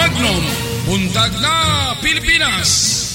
Magnum, Buntag na Pilipinas.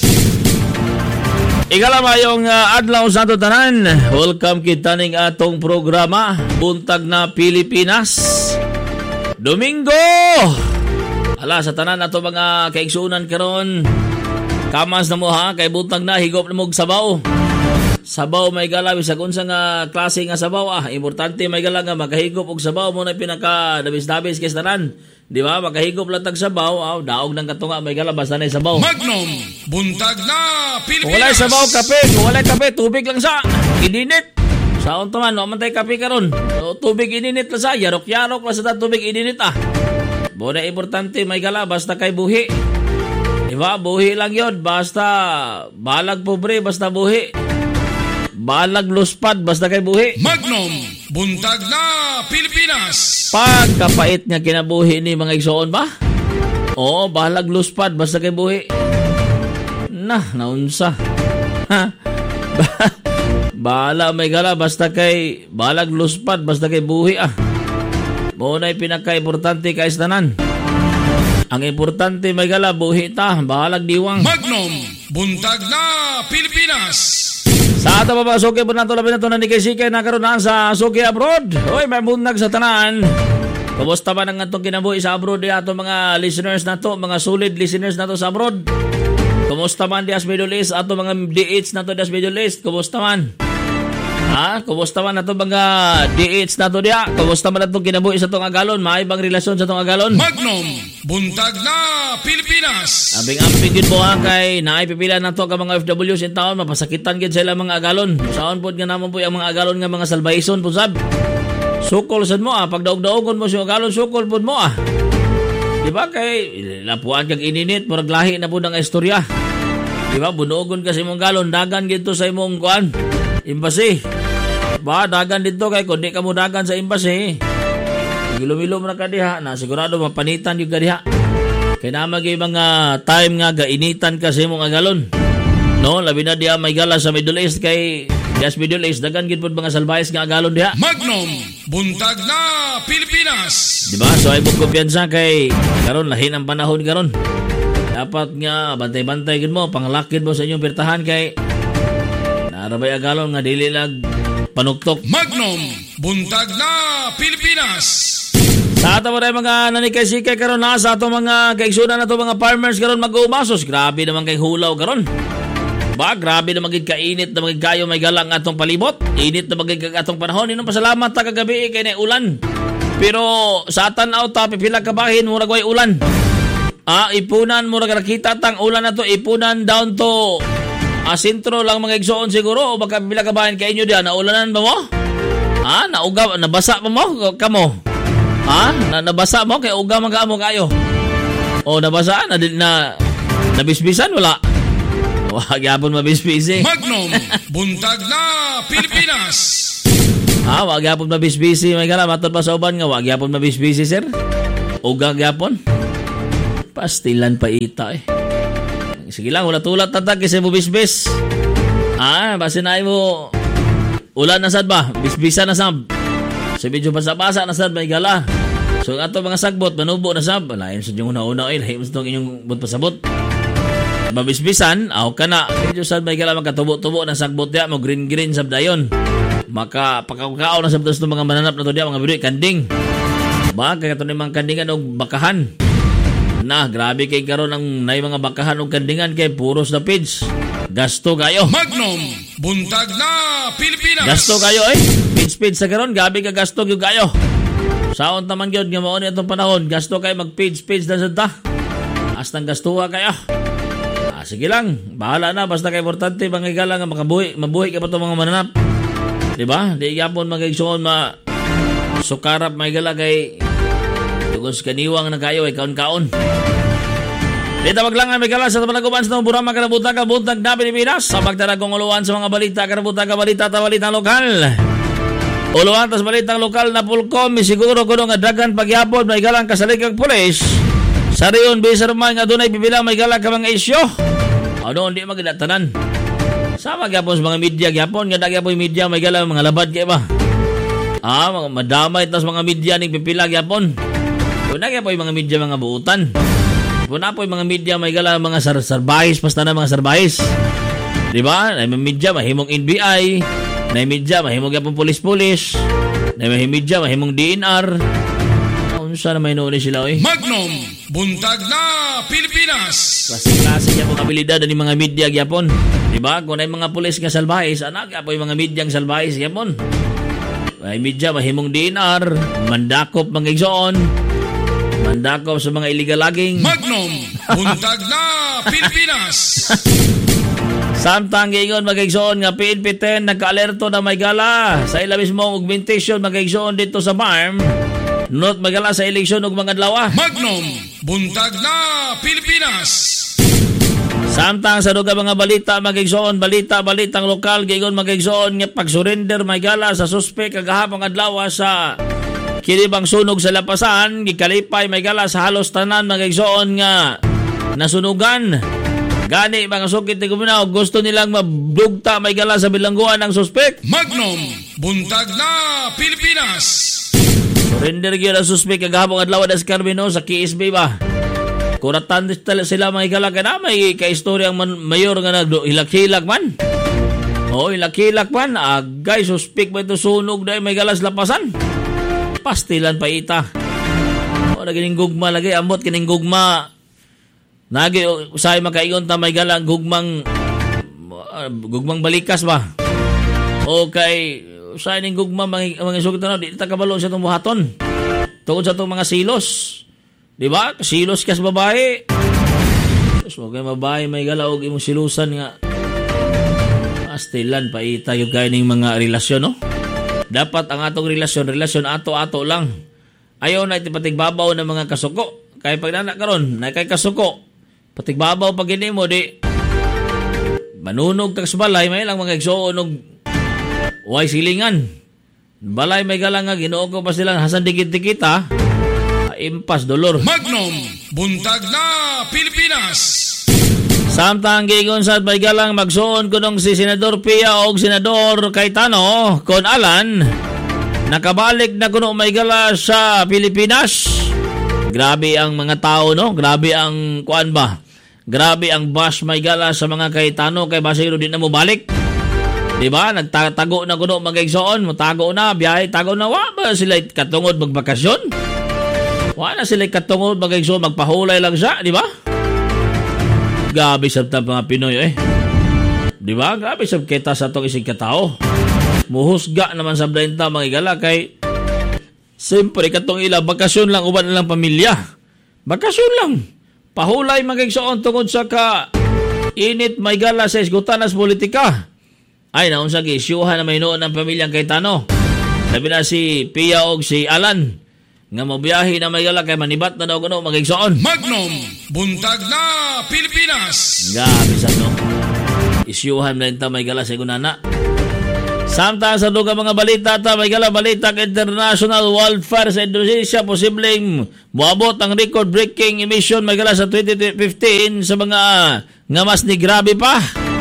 Ikalamayong adlaw sa ato tanan. Welcome kita ning atong programa Buntag na Pilipinas. Domingo. Ala sa tanan ato mga kaigsunan karon. Kamas na mo ha kay buntag na higop na mog sabaw. Sabaw may gala bisag unsa nga klase nga sabaw importante may gala nga makahigop og sabaw mo na pinaka dabis-dabis kay tanan. Di ba? Makahigop lang tag sabaw, daog ng katunga may gala basta na sabaw. Magnum, Buntag na Pilipinas. Kung wala sabaw kape, kung wala kape tubig lang sa ininit. Saon to man, no man tay kape karon. So, tubig ininit lang sa yarok-yarok lang sa tubig ininit Bona importante may gala basta kay buhi. Di ba? Buhi lang yun. Basta balag pobre basta buhi. Balag luspad basta kay buhi. Magnum, Buntag na Pilipinas. Pagkapait nga kinabuhi ni mga igsoon ba? Oo, balag luspad basta kay buhi. Naunsa. Bala may gala basta kay balag luspad basta kay buhi Muna pinaka-importante kay tanan. Ang importante may gala buhi ta, balag diwang. Magnum, Buntag na Pilipinas. Sa ato ba suki po nato labi na ito na ni Kay na karoon sa suki abroad. Uy, may buntag sa tanan. Kumusta ba nang itong kinabuhi sa abroad ato mga listeners na to, mga solid listeners na to sa abroad? Kumusta man di as Middle East, ato mga DH na to di as Middle East, kumusta man? Kumusta man ato mga DH na to diya? Kumusta man itong kinabuhi sa itong agalon? Maibang relasyon sa itong agalon? Magnum, Buntag na Pilipinas. Abing-amping din po kay naipipila na to ka mga OFWs in taon, mapasakitan gid sila mga agalon. Saon po nga naman po yung mga agalon nga mga salbayson po sab. Sukol sad mo pag daog-daogon mo si agalon, sukol po mo Di ba kay lapuan kag ininit, murag lahi na po ng istorya. Di ba bunugon kasi mong galon, dagan gito sa imong kuan, embassy. Ba dagan dito kay kundi ka mo dagan sa embassy. Gilom-ilom na ka diha, na sigurado mapanitan yung diha. Kaya naman kayo mga time nga gainitan kasi mong agalon. No, labi na diya may gala sa Middle East kay Yes Middle East, dagan gid pud mga salbayes nga agalon diha. Magnum, Buntag na Pilipinas. Diba? So ay mong kumpiyansa kay karon lahin ang panahon karon. Dapat nga bantay-bantay gid mo, panglakid mo sa inyong pirtahan kay narabay agalon nga dili lag panuktok. Magnum, Buntag na Pilipinas. Sa ato mo tayo mga nanikay-sikay karon sa ato mga kaigsunan na to mga farmers karon mag-umasos. Grabe naman kay hulaw karon. Ba, grabe naman gid kainit na magig kayo may galang atong palibot. Init na magig atong panahon. Inong pasalamat ta kagabi kay na ulan. Pero sa tanaw ta pipila ka bahin murag way ulan. Ipunan murag nakita tang ulan na to, ipunan down to sentro lang mga igsoon siguro o baka pipila ka bahin kay inyo diyan na ulanan ba mo? Naugaw, nabasa pa mo kamo? Nabasa mo kay uga mga amo kayo. O nabasa na nabisbisan wala. Wag yapon mabisbisi. Magnum, Buntag na Pilipinas. Wag yapon mabisbisi may gala matod pa sa uban nga wag yapon mabisbisi sir. Uga yapon. Pastilan pa ita Sige lang wala tulat tatag kasi mo bisbis. Basta na mo ulan na sad ba? Bisbisan na sab. So medyo basa-basa na sad may gala. So ato mga sagbot manubo na sab. Lain sa yung una-una lain sa inyong but pasabot. Mabisbisan, ka na. Medyo sad may gala magkatubo-tubo na sagbot diya mo green-green sab dayon. Maka pakakao na sab ng mga mananap na to diya mga bidoy kanding. Ba kay kato ni mga kandingan og bakahan. Grabe kay karon ang nay mga bakahan og kandingan kay puros na pids. Gasto kayo. Magnum, Buntag na Pilipinas. Gasto kayo Pids sa karon, gabi ka gasto gyud kayo. Saon taman gyud nga mao ni atong panahon, gasto kay mag-pids na sad ta. Astang gastuha kayo. Sige lang, bahala na basta kay importante mga igala nga mabuhi ka pa to mga mananap. Di ba? Di yapon mga igsoon sukarap mga igala kay tugos kaniwang na kayo ay kaon-kaon. Dito maglangan may gala sa panaguban sa burama kanabutan ka buntag na Pilipinas sa pagtaragong uluan sa mga balita kanabutan ka balita lokal. Uluan tas balitang lokal na pulkom siguro kuno nga dagan pagyapon may galang kasalikang pulis. Sa riyon bisar man nga dunay bibilang may galang ka mga isyo. Hindi magdatanan. Sama gyapon sa mga media gyapon nga gyapon media may galang mga labad kay ba. Mga madamay tas mga media ning pipila gyapon. Una gyapon mga media mga buutan. Napoy mga media may gala mga sarbahis, basta na mga sarbahis. Di ba? Na media mahimong NBI, na media mahimong yapon pulis-pulis, na media mahimong DNR. Unsa na may noon sila oy? Magnum, buntag na Pilipinas. Klase ya mga abilidad ni mga media gyapon. Di ba? Kung ay mga pulis nga salbahis, anak apoy mga media nga salbahis gyapon. Ay media mahimong DNR, mandakop mga igsoon. Mandakop sa mga illegal logging. Magnum, buntag na Pilipinas. Samtang giingon magigsoon nga PNP 10 nagka-alerto na may gala sa ila mismong augmentation magigsoon dito sa farm. Not magala sa eleksyon ug mga adlaw. Magnum, buntag na Pilipinas. Samtang sa duga mga balita magigsoon balitang lokal giingon magigsoon nga pag-surrender may gala sa suspek kagahapon adlaw sa kilibang sunog sa lapasan gikalipay may gala sa halos tanan magigsoon nga nasunugan. Gani mga sukit ni Kuminaw, gusto nilang mabugta may gala sa bilangguan ng suspek. Magnum, buntag na Pilipinas. Surrender gyud ang suspek kagahapon adlaw sa Carmino sa KSB ba. Kuratan sila mga gala kana may kaistoryang mayor nga naghilag-hilag man. O hilak-hilak man, agay suspek ba ito sunog dahil may galas lapasan. Pastilan pa ita. O nagining gugma lagi, ambot kining gugma. Nagi usay makaingon ta may gala gugmang balikas ba. O kay usay ning gugma mga sugit na di ta kabalo sa tong buhaton. Tungod sa tong mga silos. Di ba? Silos kas babae. So kay babae may gala og imong silusan nga. Pastilan pa ita yung kay ning mga relasyon no. Dapat ang atong relasyon ato-ato lang. Ayaw na itipatigbabaw ng mga kasuko. Kaya pag nanak karon, na kay kasuko, patigbabaw pag hindi mo, di manunog kag sa balay, may lang mga igsoon og way silingan. Balay may galang nga, ginoo ko pa silang hasan dikit-dikit ha. Impas dolor. Magnum, buntag na Pilipinas. Samtang giingon sa may galang magsuon kunong si Senador Pia o Senador Cayetano kon Alan nakabalik na kuno may gala sa Pilipinas. Grabe ang mga tao no, grabe ang kuan ba. Grabe ang bash may gala sa mga Cayetano kay basiro din na mo balik. Di ba? Nagtatago na kuno magigsoon, mutago na, biyahe tago na wa ba sila katungod magbakasyon? Wa na sila katungod magigsoon, magpahulay lang siya, di ba? Grabe sa mga Pinoy di ba? Grabe sa kita sa itong isang katao. Muhusga naman sa blenta mga igala kay siyempre katong ila bakasyon lang uban lang pamilya. Bakasyon lang. Pahulay magigsoon tungod sa ka init may gala sa isgutan nas politika. Ay naunsa gi-isyuhan na may noon ng pamilyang Cayetano. Sabi na si Pia og si Alan nga mabiyahe na may gala kay manibat na daw kuno magigsoon. Magnum, buntag na Pilipinas. Gabi sa no. Isyuhan na ito may gala sa gunana. Samtang sa duga mga balita ta may gala balita international wildfire sa Indonesia posibleng moabot ang record-breaking emission may gala sa 2015 sa mga nga mas ni grabe pa.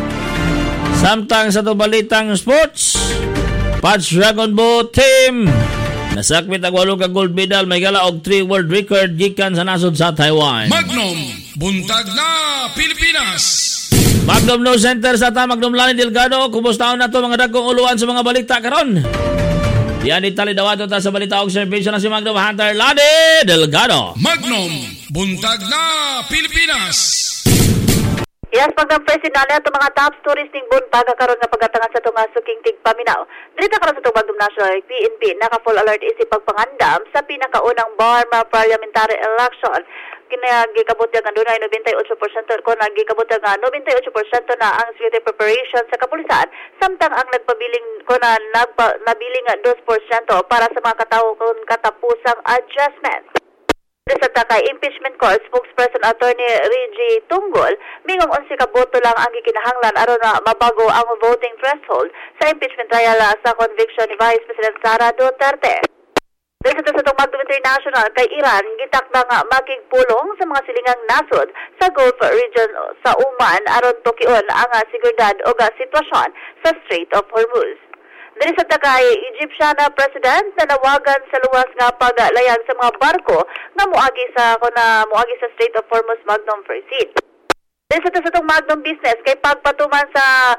Samtang sa balitang sports, Pats Dragon Boat Team nasakmit ang 8 ka gold medal may gala og 3 world record gikan sa nasod sa Taiwan. Magnum, buntag na Pilipinas. Magnum No Center sa Magnum Lani Delgado, kumusta na to mga dagkong uluan sa mga balita karon? Yan itali dawato ta sa balita og serbisyo na si Magnum Hunter Lani Delgado. Magnum, buntag na Pilipinas. Yes, pagka-president na ito mga top stories ning buntag karon nga pagatangan sa tunga suking tigpaminaw. Dito karon sa Tubagdum National PNP naka-full alert isip pagpangandam sa pinakaunang Burma parliamentary election. Kinagikabot nga dunay 98% ko nagikabot nga 98% na ang security preparation sa kapulisan samtang ang nagpabiling ko na nabiling 2% para sa mga katawo kon katapusang adjustment. Sa takay impeachment court spokesperson attorney Reggie Tunggol mingong 11 ka boto lang ang gikinahanglan aron na mabago ang voting threshold sa impeachment trial sa conviction ni Vice President Sara Duterte. Dito sa itong Magnum International kay Iran, gitakda nga makigpulong sa mga silingang nasod sa Gulf region sa Oman aron tukion ang seguridad o sitwasyon sa Strait of Hormuz. Diri sa kay Egyptian na president na nawagan sa luwas nga paglayag sa mga barko nga muagi sa Strait of Hormuz Magnum First Seat. Diri sa itong Magnum business kay pagpatuman sa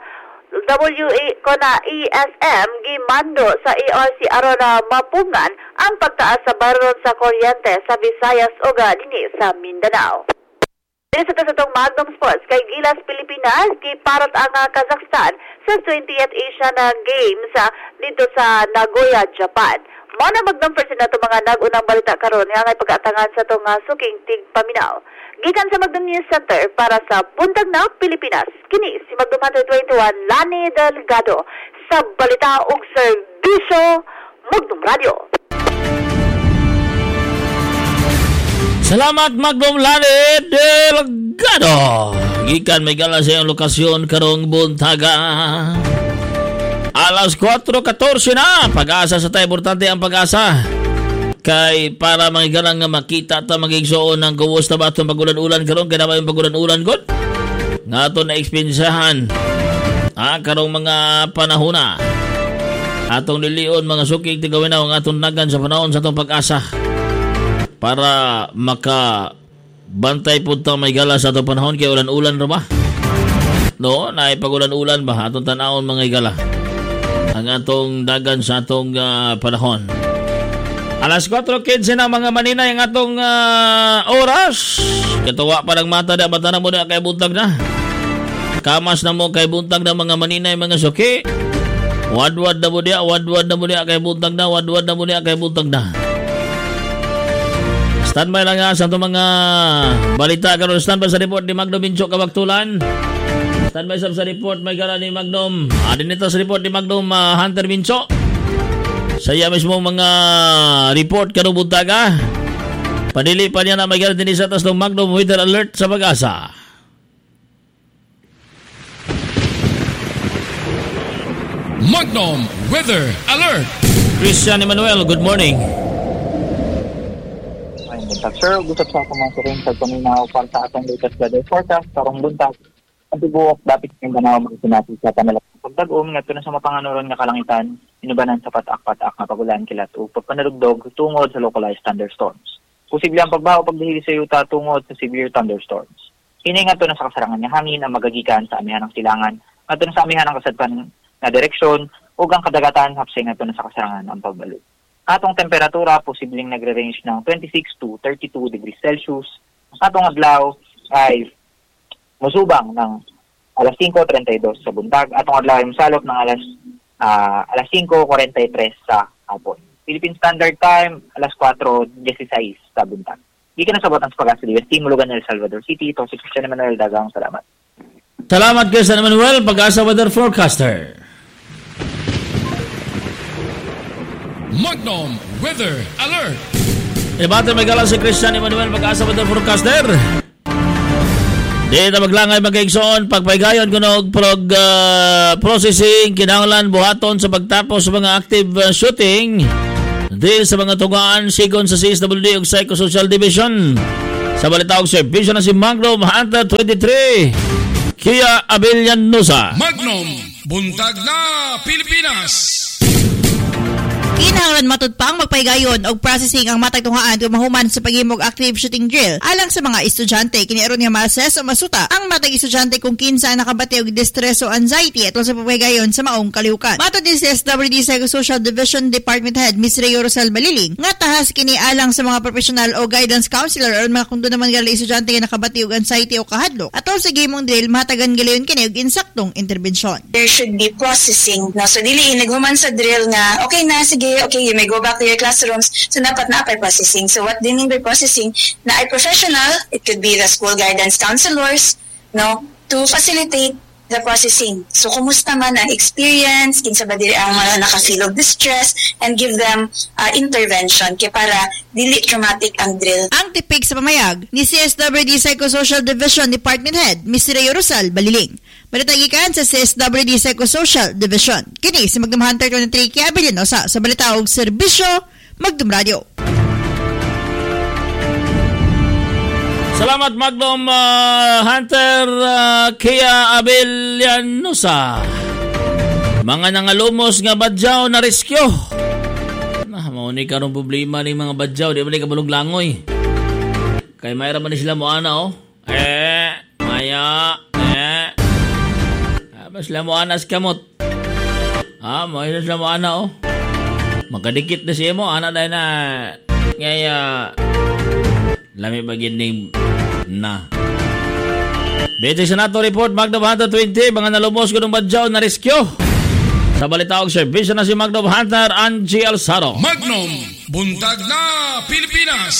ESM gimando sa ARC aron na mapungan ang pagtaas sa baron sa kuryente sa Visayas ug dinhi sa Mindanao. Dili sa itong Magnum Sports kay Gilas Pilipinas giparot ang Kazakhstan sa 20th Asian Games dito sa Nagoya, Japan. Mao na Magnum first na itong mga nag-unang balita karon nga ngay pag-atangan sa itong suking tigpaminaw. Gikan sa Magnum News Center para sa Buntag na Pilipinas. Kini si Magnum 121 Lani Delgado sa balita ug serbisyo Magnum Radio. Salamat Magnum Lani Delgado. Gikan may gala sa iyong lokasyon karong buntaga. Alas 4:14 na. Pag-asa sa tayo. Importante ang pag-asa. Kay para magigalang nga makita ta magigsoon ng kuwos na ba itong pagulan-ulan karon kaya naman yung pagulan-ulan god nga ito na ekspensahan karong mga panahon na atong nilion mga sukig tigawin na ang atong nagan sa panahon sa itong pag-asa para makabantay po itong may gala sa itong panahon kaya ulan-ulan ra ba no na pagulan-ulan ba atong tanawon mga igala ang atong dagan sa atong panahon. Alas 4:15 na mga maninay ang atong oras. Katuwa pa ng mata na mata na mo na kay buntag na. Kamas na mo kay buntag na mga maninay mga suki. Wadwad na mo niya kay buntag na. Wadwad na mo niya kay buntag na. Standby lang nga sa itong mga balita karon. Standby sa report ni Magnum Bincho Kabaktulan. Standby sa report may gara ni Magnum. Adin ito sa report ni Magnum Hunter Bincho. Saya mismo mga report karong buntaga. Panili pa niya na magyari din sa taas ng Magnum Weather Alert sa pag-asa. Magnum Weather Alert. Christian Emmanuel, good morning. Ay, buntag sir. Gusto sa mga rin sa paminaw para sa atong latest weather forecast karong buntag. Ang tibuok dapat yung ganaw magsinati sa panalang pagdag-om nga ito na sa mapanganuron nga kalangitan inubanan sa patak-patak nga pagulan kilat o pagpanalugdog tungod sa localized thunderstorms. Posible ang pagbaho pagdihili sa yuta tungod sa severe thunderstorms. Kini nga ito na sa kasarangan nga hangin ang magagikan sa amihan ng silangan nga ito na sa amihan ng kasadpan na direksyon o ang kadagatan hapsay nga ito na sa kasarangan ang pagbalo. Atong temperatura posibleng nagre-range ng 26 to 32 degrees Celsius. Atong adlaw ay musubang ng alas 5:32 sa buntag. Atong adlaw ay musalop ng alas 5:43 sa hapon. Philippine Standard Time, alas 4:16 sa buntag. Gikan na sabot ang pag-asa di West Mulugan, El Salvador City. Ito si Christian Emmanuel Dagang. Salamat. Salamat Christian Emmanuel, pag-asa weather forecaster. Magnum Weather Alert. Ibate may gala si Christian Emmanuel, pag-asa weather forecaster. Di na maglangay magkaigsoon pagpaygayon kunog processing kinahanglan buhaton sa pagtapos sa mga active shooting dahil sa mga tugaan sigon sa CSWD ug Psychosocial Division. Sa balita og serbisyo na si Magnum Hunter 23 Kia Abellanosa. Magnum Buntag na Pilipinas. Kinahanglan matud pang magpaygayon og processing ang matag tunghaan kung mahuman sa paghimog active shooting drill alang sa mga estudyante. Kiniaron nga ma-assess o masuta ang matag estudyante kung kinsa nakabati og distress o anxiety atol sa pagpaygayon sa maong kalihukan. Matod din sa SWD Psychosocial Division Department Head Ms. Reo Rosal Baliling nga tahas kini alang sa mga professional o guidance counselor o mga kundo naman gali estudyante nga nakabati og anxiety o kahadlok. Atol sa gimong drill matagan galayon kini og insaktong intervensyon. There should be processing. No, so dili naghuman sa drill nga okay na sige okay, you may go back to your classrooms. So, dapat na ay processing. So, what do you mean by processing? Na ay professional, it could be the school guidance counselors, no, to facilitate the processing. So, kumusta man ang experience, kinsa ba dili ang mga naka-feel of distress, and give them intervention kaya para dili traumatic ang drill. Ang tipik sa pamayag ni CSWD Psychosocial Division Department Head, Ms. Reo Rosal Baliling. Balitagikan sa CSWD Psychosocial Division. Kini si Magnum Hunter 23 Kia Abellanosa sa balita og serbisyo Magnum Radio. Salamat Magnum Hunter Kia Abellanosa. Mga nangalumos nga badyaw na rescue. Mauni karong problema ni mga badyaw, di ba ni kabulog langoy. Kay mayra man ni sila mo ana Maya. Mas sila mo ana kamot. May sila mo ana Magkadikit na siya mo, ana dahil na ngaya lami bagining na. Basic Senato Report, Magda Hunter 20, mga nalumos ko ng badyaw na rescue. Sa balitaog servisyo na si Magda Hunter, Angie Alzaro. Magnum, buntag na Pilipinas.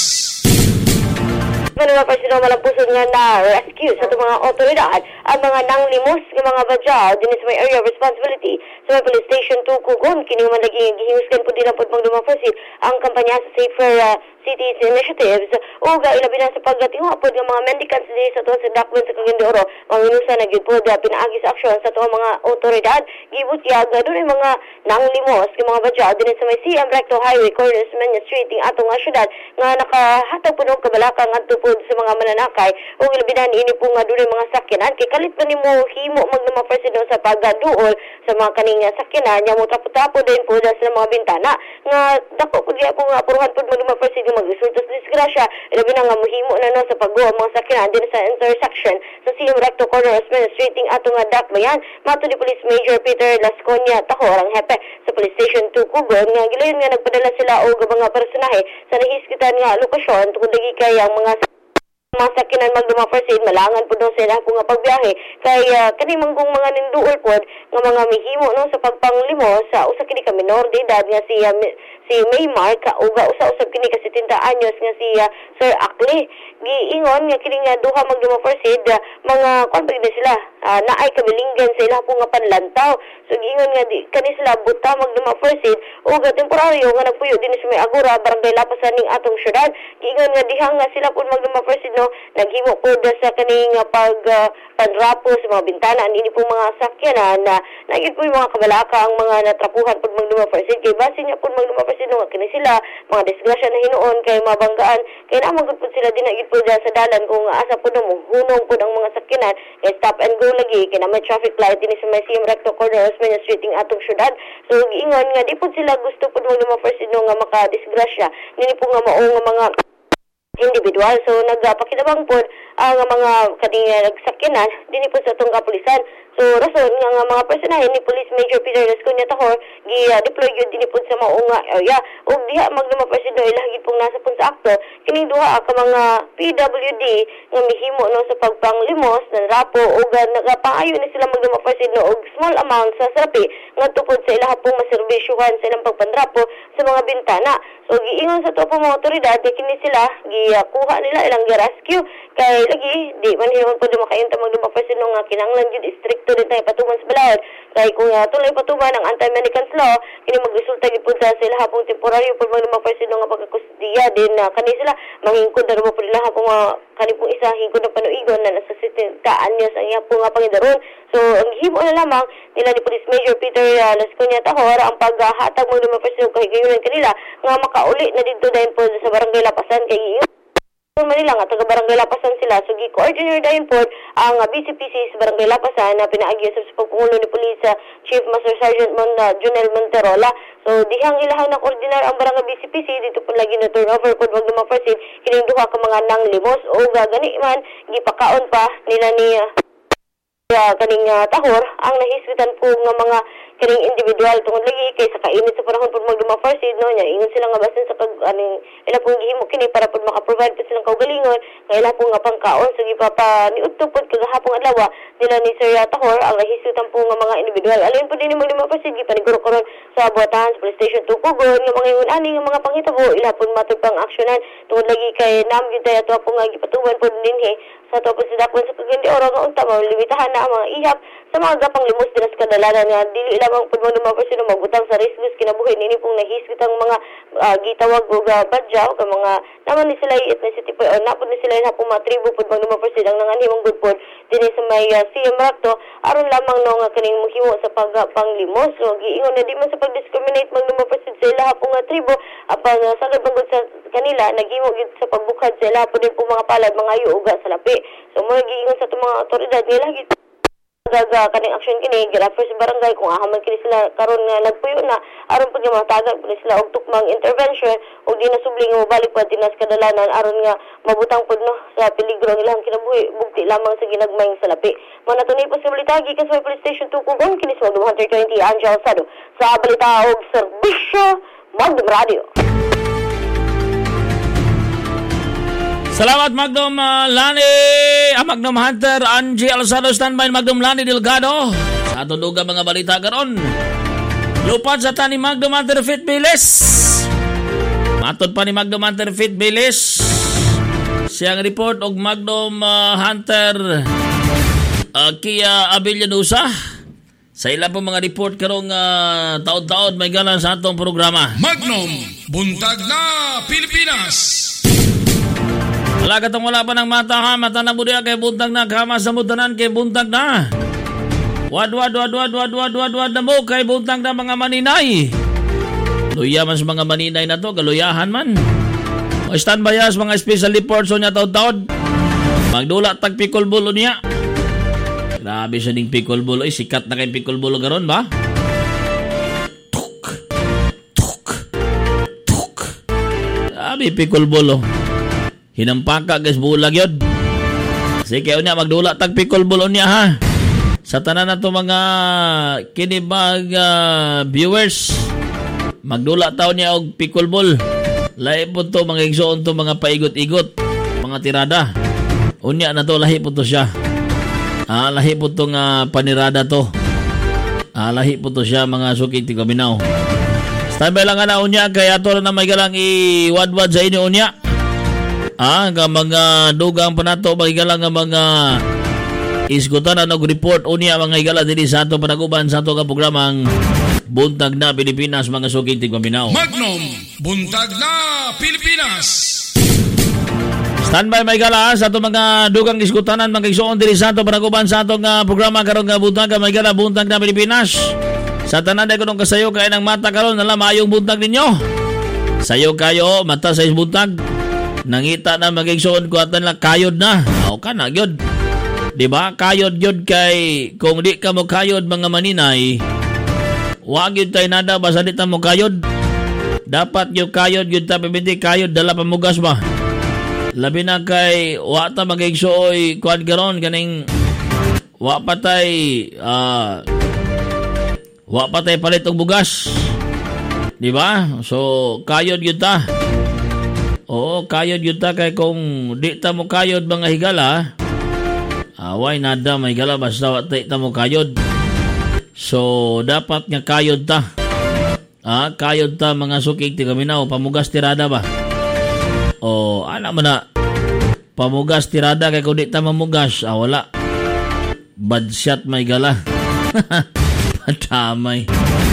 Mga personal malampusod nga na rescue sa mga otoridad ang mga nanglimos ng mga badyaw din sa may area of responsibility sa may police station 2 Kugon. Kini man lagi gihimuskan po din ang pagmagdumafasid ang kampanya sa Safer Cities Initiatives o ilabi na sa pagdating pod ng mga mendicants din sa tuwa sa document sa Cagayan de Oro. Manginusa na gyud pod pinaagi sa aksyon sa tuwa mga otoridad. Gibutyag nga doon mga nanglimos ng mga badyaw din sa may CM Recto Highway Corners Manya Street ing atong syudad nga nakahatag po ng kabalakang adto po sa mga mananakay o ilabi na ini po nga doon mga sakyanan kay kalit pa nimo himo magdamafasid sa pagduol sa mga kaning sakyanan nya mo tapo din po sa mga bintana nga dako po diya po nga apuruhan po magdamafasid magresulta sa disgrasya ilabi na nga mohimo na sa pagduol ang mga sakyanan din sa intersection sa CM Recto Corners Manya Street ing atong dakbayan. Mato ni Police Major Peter Lasconia Tahor ang hepe sa Police Station 2 Kugon nga gilayon nga nagpadala sila og mga personahe sa nahiskitan nga lokasyon tungod lagi kay ang mga sakyanan magdumafasid malangan po doon sila po nga pagbiyahe kay kani manggong mga ninduol po nga mga mihimo no sa pagpanglimo sa usa kini ka minor de edad nga si Maymar uga usa-usab kini ka 70 anyos nga si Sir Akli giingon nga kini nga duha magdumafasid mga konbig na sila naay kabilinggan sa ila po nga panlantaw so giingon nga kani sila buta magdumafasid uga temporaryo nga nagpuyo din sa may Agora barangay Lapasan ning atong syudad giingon nga dihang nga sila po magdumafasid no naghimo po sa kaning pandrapo sa mga bintana ani po mga sakyanan na nagid po yung mga kabalaka ang mga natrapuhan pag magdumafasid kay base niya po magdumafasid no kini sila mga disgrasya na hinuon kay mabanggaan kay namagud po sila din nagid po sa dalan kung asa po mo hunong po ang mga sakyanan kay stop and go lagi kay na may traffic light din sa may CM Recto Corners Manya Street ing atong syudad so giingon nga di po sila gusto po magdumafasid no nga makadisgrasya nini po nga mao nga mga individual. So nagpakitabang po ang mga kaning nagsakyanan dinhi po sa tong kapulisan. So rason nga mga personahe ni Police Major Peter Lasconia Tahor gi-deploy gyud dinhi po sa maong area ug diha magdumafasid no ilahigid pong nasa pun sa akto kining duha ka mga PWD nga mihimo no sa pagpanglimos ng rapo ug nagapangayo ni sila magdumafasid no og small amount sa salapi nga tupod sa ilaha pong maserbisyuhan sa ilang pagpandrapo sa mga bintana. So giingon sa tuwa pong mga otoridad kini sila kuha nila ilang rescue kay lagi di man hinon po dumakayon ta magdumafasid no nga kinahanglan gyud stricto din tayo patuman sa balawod kay kung tuloy patuman ang anti-Americans law kini magresulta gyud po sa sila hapong temporaryo pud magdumafasid no nga pagkakustiya din kani sila manghingkod na po nila hapong kani pong isa hingkod na panuigon na nasa 70 anyos ang iya po nga pangidaron. So ang himo na lamang nila ni Police Major Peter Lasconia Tahor ang paghatag magdumafasid no kay gayon kanila nga makauli na didto dayon po sa barangay Lapasan kay Manila nga taga Barangay Lapasan sila so gi-coordinator dayon po ang BCPC sa Barangay Lapasan na pinaagi sa pagpungulo ni Police Chief Master Sergeant Junel Monterola. So dihang ilahang na koordinar ang Barangay BCPC dito po lagi na turnover pod magdumafasid kining duha ka mga nanglimos o gani man gipakaon pa nila ni kaning Tahor ang nahiswitan po nga mga kaning individual tungod lagi kay sa kainit sa panahon pud magdumafasid no nya ingon sila nga basin sa aning ila pong gihimo kini para pud maka-provide pa silang kaugalingon nga ila pong nga pangkaon so gipapa niudto pud kagahapon adlaw nila ni Sir Tahor ang nahiswitan po nga mga individual alin pud dinhi magdumafasid gipaniguro karon sa buhatan sa police station 2 Kugon nga mga ingon ani nga mga panghitabo ila pud matud pang aksyonan tungod lagi kay nam gyud tayo ato po nga gipatuban pud dinhi sa topos sa dakwan sa Cagayan de Oro nga unta limitahan na ang mga ihap sa mga gapang limos dira sa kadalanan nga dili lamang pud magdumafasid no magbutang sa risks kinabuhi nini pong nahiswit ang mga gitawag og badyaw ka mga naman ni sila ethnicity po napod ni sila hapong mga tribo pud magdumafasid ang nanganhimong good pod dinhi sa may CM Recto aron lamang no nga kaning mohimo sa pagpanglimos so giingon na di man sa pagdiscriminate magdumafasid sa ila hapong tribo apan sagad bangod sa kanila naghimo gid sa pagbukad sa ila pud po mga palad mga ayo uga sa lapi so mo giingon sa mga otoridad nila gid kaning aksyon kini giraffer sa barangay kung ahaman kini sila karon nga nagpuyo na aron pud nga matagad pud sila og tukmang intervention og di na subling mo balik pa tinas kadalanan aron nga mabutang pud no sa peligro ang ilang kinabuhi bugti lamang sa ginagmayng salapi. Muna tunay posibilidad gikan sa police station Tukugon kini sa Magdum Hunter 20 Angel Sado sa balita og serbisyo Magdum Radio. Salamat Magdum Lani, Magdum Hunter, Angie Alzado, standby Magdum Lani Delgado. Sa tuduga mga balita karon. Lupad sa tani Magdum Hunter Fit Bilis. Matod pa ni Magdum Hunter Fit Bilis. Siyang report og Magdum Hunter Kia Avillanusa. Sa ilang po mga report karong taon-taon may galan sa atong programa. Magnum, buntag na Pilipinas. Wala katong wala pa ng mata ha, mata na budiya kay buntag na, kama sa mutanan kay buntag na. Wad na mo kay buntag na mga maninay. Luya man sa mga maninay na to, galuyahan man. O standby as mga special reports o niya taon-taon. Magdula tag pikolbulo niya. Grabe siya ning pikolbulo, sikat na kay pikolbulo garon ba? Grabe pikolbulo. Hinampaka guys bulag yun. Sige unya magdula tag pikolbulo niya ha. Sa tanan na to mga kinibag viewers. Magdula taon niya og pikolbol. Lahi po to mga igsoon to mga paigot-igot. Mga tirada. Unya na to lahi po to siya. Lahi po to nga panirada to. Lahi po to siya mga sukit tigaminaw. Standby lang na unya kaya ato na may galang iwadwad sa inyo unya. Nga mga dugang panato magigala nga mga isgutan na nag-report unya mga higala din sa ato panaguban sa ato ka programang Buntag na Pilipinas mga sukit tigmaminaw. Magnum, buntag na Pilipinas. Standby may gala sa ato mga dugang diskutanan mga igsoon diri sa ato panaguban sa ato nga programa karon nga buntag may gala Buntag na Pilipinas. Sa tanan day kunong kasayo kay nang mata karon nala maayong buntag ninyo. Sayo kayo mata sa buntag. Nangita na magigsoon ko atan lang kayod na. O ka na gyud. Di ba? Kayod gyud kay kung di ka mo kayod mga maninay. Wag yun tayo nada basta di ta mo kayod. Dapat yung kayod yun ta pibindi kayod dala pamugas ba. Labi na kay wa ta magigsoy kuan garon ganing wa patay palit og bugas. Di ba? So kayod yun ta. Oo, kayod yun ta kay kung di ta mo kayod mga higala, away nada may higala basta di ta mo kayod. So, dapat nga kayod ta. Kayod ta mga sukig tigaminaw, pamugas tirada ba? O, mo na, pamugas tirada kay kung di ta mamugas, wala. Bad shot may higala. Patamay.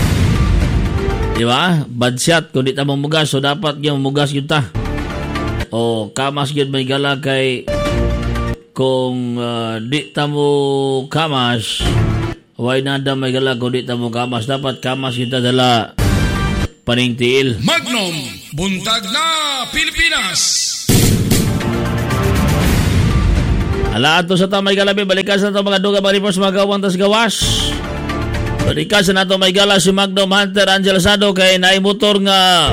Diba? Bad shot kung di ta mamugas, so dapat nga mamugas yun ta. O kamas yun may gala kay kung di ta mo kamas why nada may gala kung di ta mo kamas dapat kamas yun ta dala paningtiil. Magnum, buntag na Pilipinas. Ala ato sa tamay galabi balikan sa ito mga duga balipos mga gawang tas gawas. Balikan sa nato may gala si Magdum Hunter Angel Sado kay naimotor nga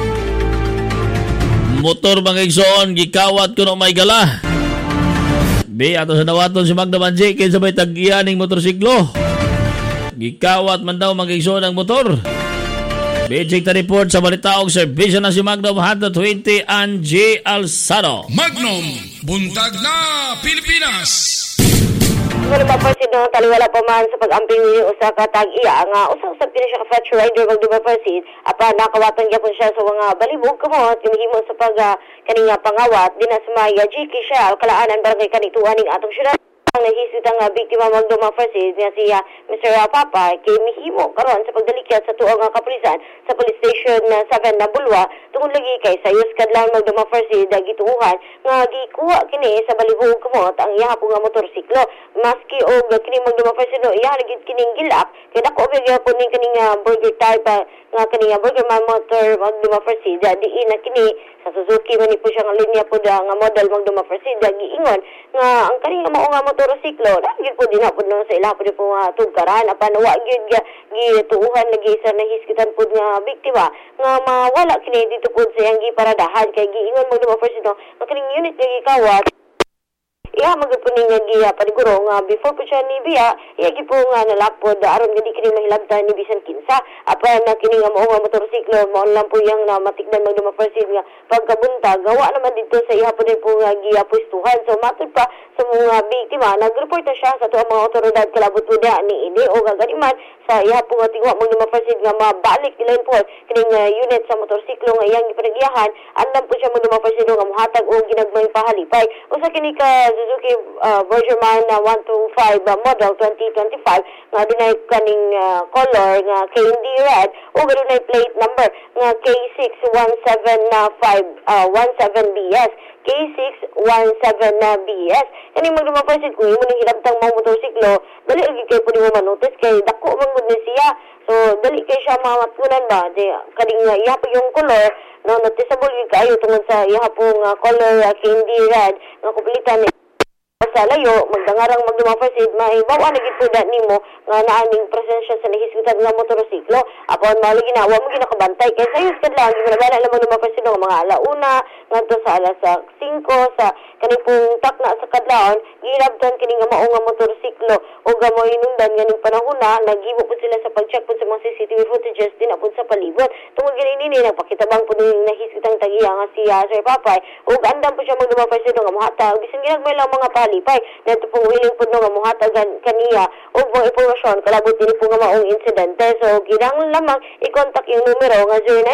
motor mga igsoon gikawat kuno may gala. Be ato sa nawaton si Magdum Angie kay sabay tag-iyaning motorsiklo. Gikawat man daw mga igsoon ang motor. Be check the report sa balita og serbisyo na si Magdum Hunter 20 Angie Alzado. Magnum, buntag na Pilipinas. Wala pa persid no taliwala pa man sa pag-amping ni usa ka tag-iya nga usag-usag din siya ka fetch rider Magdum persid apa nakawatan gyapon siya sa mga balibog kamot gihimo sa pag kaninga pangawat dinasa may GK siya kalaanan barangay kanituan ning atong syudad. Ang nahisut ang biktima Magdum persid nga siya Mr. Papa kay mihimo karon sa pagdalikyat sa tuong kapulisan sa police station 7 na Bulwa tungod lagi kay sayos kadlawon Magdum persid gituuhan nga gikuha kini sa balibog kamot ang iya nga motorsiklo. Maski og kini Magdum persid no iya gid kining gilak kay dako gyapon ning kining burger type nga kining burger man motor Magdum persid diin na kini sa Suzuki man po siya nga linya po nga model Magdum persid giingon nga ang kaning mao nga motorsiklo gyud po din po no sa ila po po nga tugkaran apan wa gyud gituuhan lagi sa nahiskitan pud nga biktima nga mawala kini dito pud sa iyang giparadahan kay giingon mo dumo first no nga kaning unit nga gikawat iya magapuning nga giya paniguro nga before po siya ni biya iya gipo nga nalapod aron nga di kini mahilabtan ni bisan kinsa apan na kini nga mao nga motorsiklo mao lang po yang na matikdan magduma first nga pagkabuntag gawa naman dito sa iya po din po nga giya pwestuhan so matud pa sa mga biktima nag-report na siya sa tuwa mga otoridad kalabot po niya ni ini o gaganiman sa iya po nga tingwa magduma first nga mabalik nila po kining unit sa motorsiklo nga iyang gipanagiyahan andam po siya magduma first nga muhatag og ginagmay pahalipay usa kini ka Suzuki Vergerman 125 model 2025 nga dunay kaning color nga KND red o dunay plate number nga K617BS K617BS kaning magdumapansin kung imo ning hilabtang mga motorsiklo dali ug kay pud mo manotis kay dako man gud ni siya so dali kay siya mamatkunan ba di kaning iya pa yung color no noticeable gyud kayo tungod sa iya pong color KND red nga kumpletan sa layo magdangarang magdumapasid maibawa na gid pud nimo nga naaning presensya sa nahisgutan nga motorsiklo apon mali ginawa mo ginakabantay kay sayos kad lang ginagala lamang dumapasid nga mga alauna ngadto sa alas 5 sa kaning pong takna sa kadlawon gilabtan kini nga mao nga motorsiklo o gamoy inundan ganing panahon na naghibo pud sila sa pag-check pud sa mga CCTV footages din apod sa palibot tungod gani nini nagpakitabang pud ning nahisgutang tagiya nga si Sir Papay ug andam pud siya magdumapasid nga mohatag bisan ginagmay lang mga palipay dito pong willing po nga muhatagan kaniya o mga impormasyon kalabot din po nga maong insidente so ginang lamang i-contact yung numero nga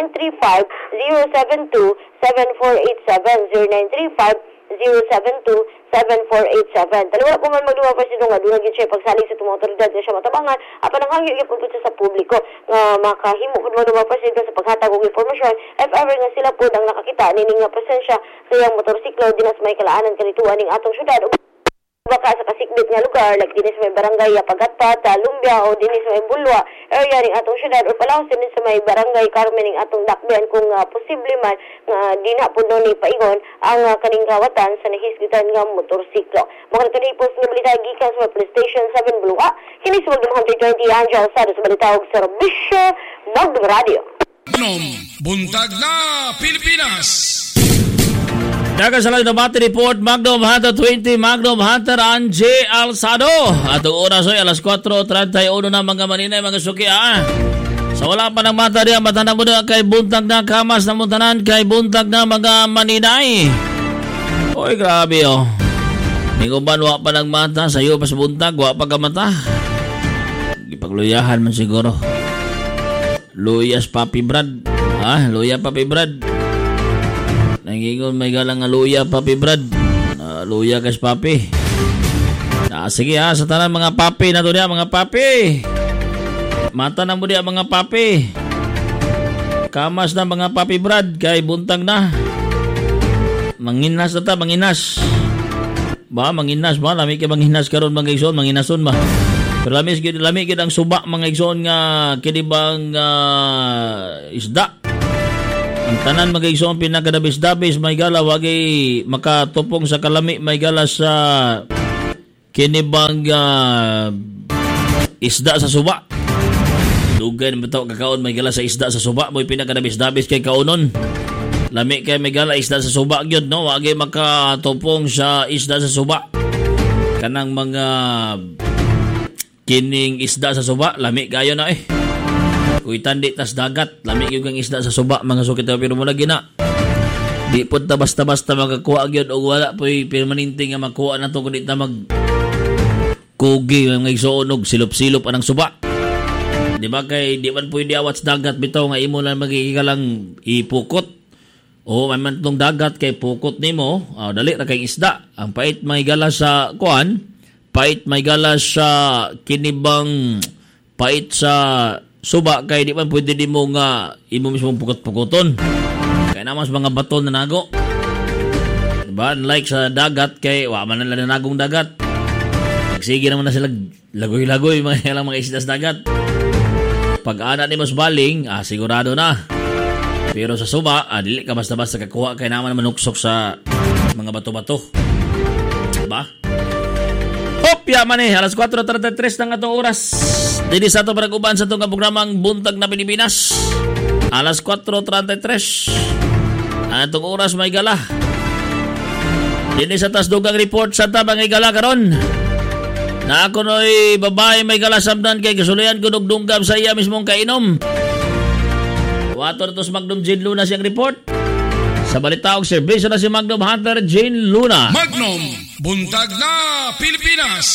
0935-072-7487 0935-072-7487 taliwala po man magduwa pa siya nga doon siya pagsalig sa tumang otoridad na siya matabangan apan ang hangyo po siya sa publiko nga makahimo po magduwa pa siya sa paghatag og impormasyon if ever nga sila po ang nakakita nining nga presensya sa iyang motorsiklo dinas may kalaanan kanituan ning atong syudad baka sa kasikbit nga lugar like dinis may barangay Pagatpat, Lumbia o dinis may Bulwa area ning atong syudad o palahos din sa may barangay Carmen ning atong dakben kung posible man nga di na pud ni paingon ang kaning kawatan sa nahisgutan nga motorsiklo. Mga tunipos nga balita gikan sa police station 7 Bulwa kini sa Magdumang 120 Angel sa balita og serbisyo Magdum Radio. Buntag na Pilipinas. Dagan sa layo na battery report, Magnum Hunter 20, Magnum Hunter Anje Alsado. Atong oras ay alas 4:31 na mga maninay, mga suki. Sa wala pa ng mata riyan, matanan mo na kay buntag na kamas na muntanan, kay buntag na mga maninay. Oy, grabe oh. Niguban, wa pa ng mata, sa'yo pa sa buntag, wa pa ka mata. Ipagluyahan man siguro. Luyas Papi Brad. Luya Papi Brad. Nangingon may galang nga luya Papi Brad. Luya kas Papi. Sige sa tanan mga papi na to niya mga papi. Mata na mo diya mga papi. Kamas na mga Papi Brad kay buntag na. Manginas na ta, manginas. Manginas ba? Lami kay manginas karon mga igsoon, manginason ba? Pero lami gid ang suba mga igsoon nga kinibang isda. Ang tanan mga igsoon pinakadabis-dabis may gala wagay makatupong sa kalami may gala sa kinibang isda sa suba. Dugay na bitaw kakaon may gala sa isda sa suba mo'y pinakadabis-dabis kay kaunon. Lami kay may gala isda sa suba gyud no wagay makatupong sa isda sa suba. Kanang mga kining isda sa suba lami kayo na Kuy tandi tas dagat, lami yung ang isda sa suba, mga sukit pero mula gina. Di po ta basta-basta magkakuha gyud o wala po permanente nga magkuha na to kundi ta mag kugi mga igsuonog, silop-silop anang suba. Di ba kay di man pwede awat sa dagat bitaw nga imo lang magigikalang ipukot. O may man tong dagat kay pukot nimo, dali ra kay isda. Ang pait may gala sa kuan, pait may gala sa kinibang pait sa suba kay di man pwede di mo nga imo mismo pukot-pukoton. Kaya naman sa mga bato na nago. Diba? Like sa dagat kay wa man na nagong dagat. Sige naman na sila lagoy-lagoy mga isda sa dagat. Pag ana ni mas baling, sigurado na. Pero sa suba, dili ka basta-basta kakuha kay naman manuksok sa mga bato-bato. Ba? Hop, yaman eh. Alas 4:33 ng atong oras. Dili sa ito panaguban sa itong programang Buntag na Pilipinas. Alas 4:33. Atong oras may gala. Dili sa tasdugang report sa tabang may gala karon. Na ako no'y babae may gala sabdan kay kasulayan ko nugdunggam sa iya mismong kainom. Wato na to si Magnum Jane Luna siyang report. Sa balita og serbisyo na si Magnum Hunter Jane Luna. Magnum, Buntag na Pilipinas.